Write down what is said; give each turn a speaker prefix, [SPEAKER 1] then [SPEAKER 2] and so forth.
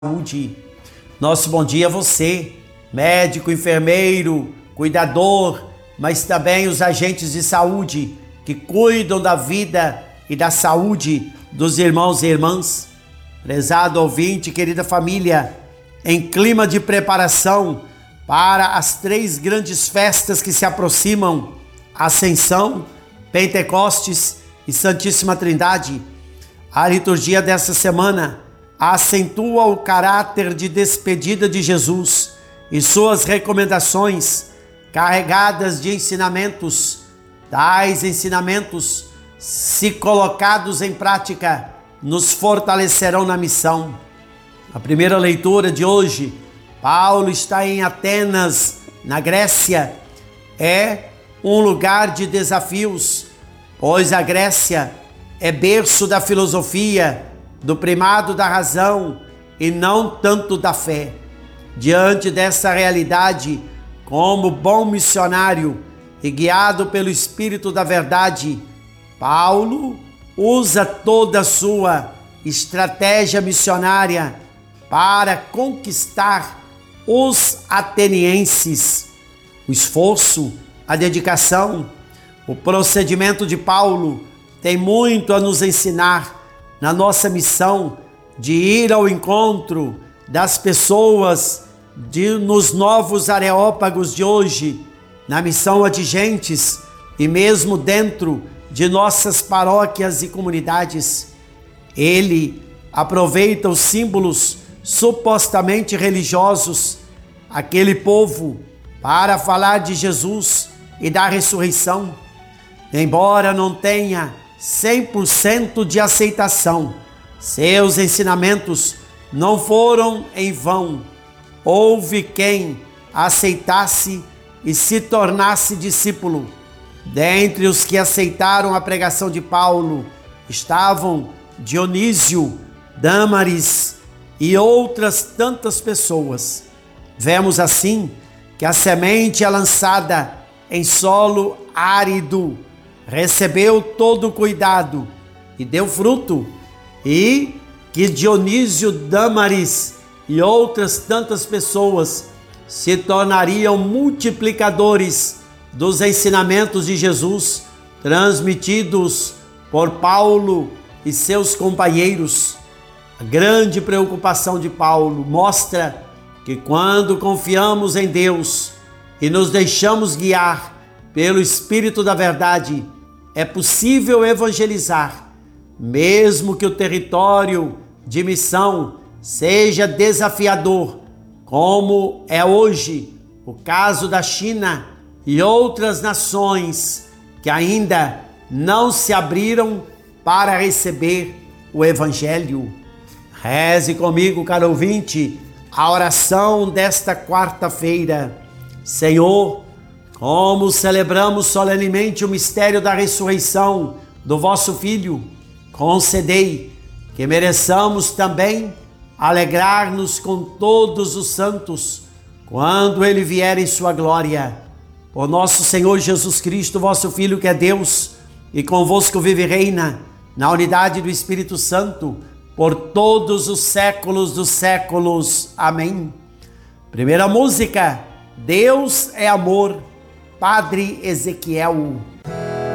[SPEAKER 1] Saúde. Nosso bom dia a você, médico, enfermeiro, cuidador, mas também os agentes de saúde que cuidam da vida e da saúde dos irmãos e irmãs. Prezado ouvinte, querida família, em clima de preparação para as 3 grandes festas que se aproximam, Ascensão, Pentecostes e Santíssima Trindade, a liturgia dessa semana acentua o caráter de despedida de Jesus e suas recomendações carregadas de ensinamentos. Tais ensinamentos, se colocados em prática, nos fortalecerão na missão. A primeira leitura de hoje, Paulo está em Atenas, na Grécia. É um lugar de desafios, pois a Grécia é berço da filosofia, do primado da razão e não tanto da fé. Diante dessa realidade, como bom missionário e guiado pelo Espírito da Verdade, Paulo usa toda a sua estratégia missionária para conquistar os atenienses. O esforço, a dedicação, o procedimento de Paulo tem muito a nos ensinar na nossa missão de ir ao encontro das pessoas nos novos areópagos de hoje, na missão adigentes e mesmo dentro de nossas paróquias e comunidades. Ele aproveita os símbolos supostamente religiosos, aquele povo, para falar de Jesus e da ressurreição. Embora não tenha 100% de aceitação, seus ensinamentos não foram em vão. Houve quem aceitasse e se tornasse discípulo. Dentre os que aceitaram a pregação de Paulo estavam Dionísio, Dâmaris e outras tantas pessoas. Vemos assim que a semente é lançada em solo árido, recebeu todo o cuidado e deu fruto, e que Dionísio, Dâmaris e outras tantas pessoas se tornariam multiplicadores dos ensinamentos de Jesus transmitidos por Paulo e seus companheiros. A grande preocupação de Paulo mostra que quando confiamos em Deus e nos deixamos guiar pelo Espírito da Verdade, é possível evangelizar, mesmo que o território de missão seja desafiador, como é hoje o caso da China e outras nações que ainda não se abriram para receber o Evangelho. Reze comigo, caro ouvinte, a oração desta quarta-feira. Senhor, como celebramos solenemente o mistério da ressurreição do vosso Filho, concedei que mereçamos também alegrar-nos com todos os santos quando ele vier em sua glória. Por nosso Senhor Jesus Cristo, vosso Filho, que é Deus, e convosco vive e reina na unidade do Espírito Santo, por todos os séculos dos séculos. Amém. Primeira música, Deus é amor, Padre Ezequiel.